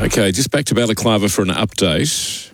Okay, just back to Balaclava for an update.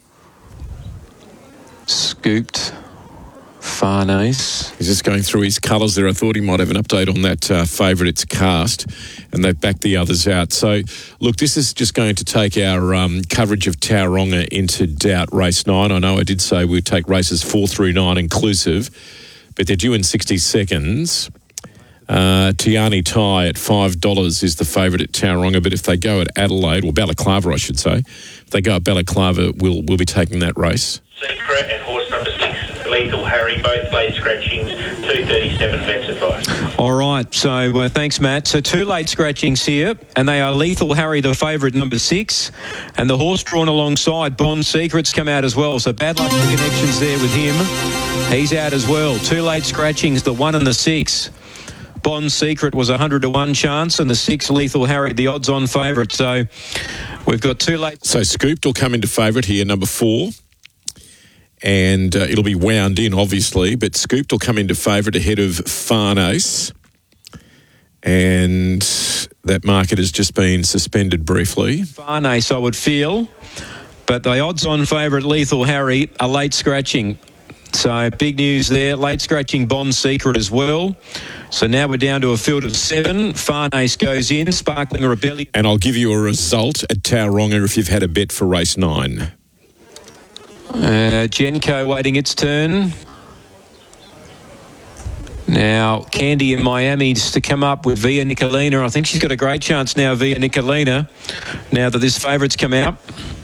Scooped. Farnese. He's just going through his colours there. I thought he might have an update on that favourite. It's Cast, and they've backed the others out. So, look, this is just going to take our coverage of Tauranga into doubt race 9. I know I did say we'd take races 4 through 9 inclusive, but they're due in 60 seconds. Tiani Tai at $5 is the favourite at Tauranga, but if they go at Adelaide, or Balaclava, I should say, if they go at Balaclava, we'll be taking that race. Secret and horse number 6, Lethal Harry, both late scratchings, 237 vets advice. All right, so thanks, Matt. So 2 late scratchings here, and they are Lethal Harry, the favourite, number 6, and the horse drawn alongside, Bond Secret's come out as well. So bad luck for connections there with him. He's out as well. 2 late scratchings, the 1 and the 6. Bond Secret was 100 to 1 chance, and the 6 Lethal Harry, the odds-on favourite. So we've got 2 late. So Scooped will come into favourite here, number 4. And it'll be wound in, obviously, but Scooped will come into favourite ahead of Farnese. And that market has just been suspended briefly. Farnese, I would feel, but the odds-on favourite Lethal Harry are late scratching. So big news there, late scratching Bond Secret as well. So now we're down to a field of 7. Farnese goes in, Sparkling Rebellion. And I'll give you a result at Tauranga if you've had a bet for race 9. Genco waiting its turn. Now, Candy in Miami's to come up with Via Nicolina. I think she's got a great chance now, Via Nicolina, now that this favourite's come out.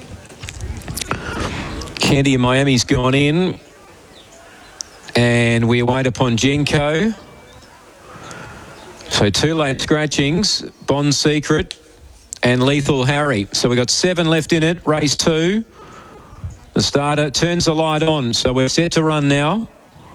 Candy in Miami's gone in. And we wait upon Genco. So 2 late scratchings, Bond Secret and Lethal Harry. So we've got 7 left in it, race 2. The starter turns the light on, so we're set to run now.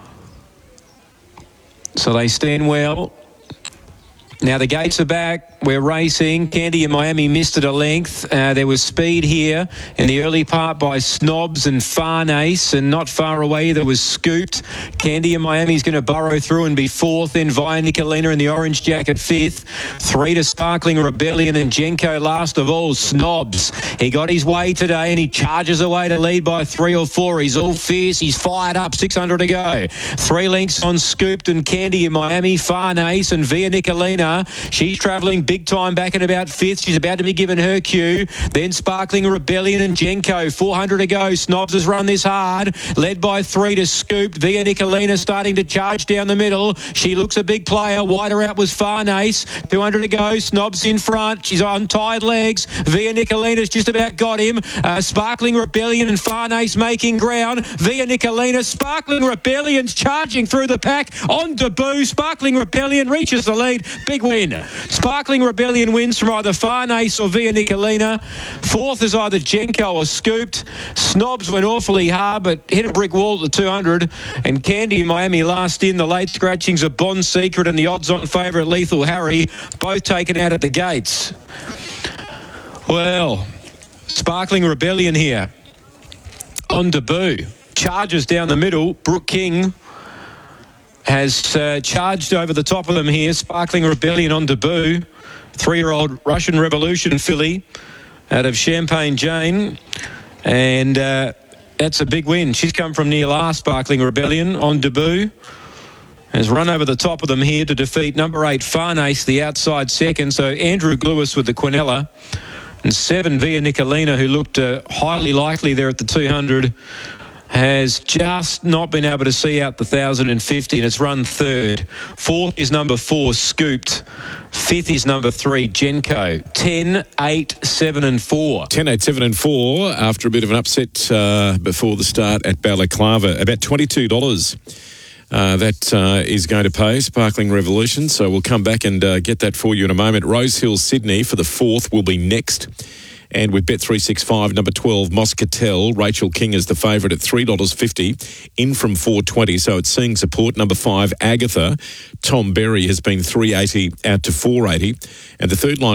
So they stand well. Now the gates are back. We're racing. Candy in Miami missed it a length. There was speed here in the early part by Snobs and Farnese, and not far away there was Scooped. Candy in Miami's going to burrow through and be 4th. Then Via Nicolina in the orange jacket 5th. 3 to Sparkling Rebellion, and Genco last of all. Snobs. He got his way today and he charges away to lead by 3 or 4. He's all fierce. He's fired up. 600 to go. 3 lengths on Scooped and Candy in Miami. Farnese and Via Nicolina. She's travelling big time back at about 5th. She's about to be given her cue. Then Sparkling Rebellion and Genco. 400 to go. Snobs has run this hard. Led by 3 to Scooped. Via Nicolina starting to charge down the middle. She looks a big player. Wider out was Farnese. 200 to go. Snobs in front. She's on tied legs. Via Nicolina's just about got him. Sparkling Rebellion and Farnese making ground. Via Nicolina. Sparkling Rebellion's charging through the pack. On debut. Sparkling Rebellion reaches the lead. Big win. Sparkling Rebellion wins from either Farnese or Via Nicolina. 4th is either Genco or Scooped. Snobs went awfully hard but hit a brick wall at the 200. And Candy in Miami last in. The late scratchings of Bond Secret and the odds-on favourite Lethal Harry, both taken out at the gates. Well, Sparkling Rebellion here on debut. Charges down the middle. Brooke King has charged over the top of them here. Sparkling Rebellion on debut. 3-year-old Russian Revolution filly out of Champagne Jane. And that's a big win. She's come from near last, Sparkling Rebellion on debut. Has run over the top of them here to defeat number 8 Farnese, the outside second. So Andrew Glewis with the Quinella. And 7 Via Nicolina, who looked highly likely there at the 200. Has just not been able to see out the 1,050, and it's run 3rd. 4th is number 4, Scooped. 5th is number 3, Genco. 10, 8, 7 and 4. 10, 8, 7 and 4 after a bit of an upset before the start at Balaclava. About $22 that is going to pay Sparkling Revolution. So we'll come back and get that for you in a moment. Rosehill Sydney for the 4th will be next. And with Bet365, number 12, Moscatel, Rachel King is the favourite at $3.50, in from $4.20. So it's seeing support. Number 5, Agatha, Tom Berry has been $3.80 out to $4.80. And the third line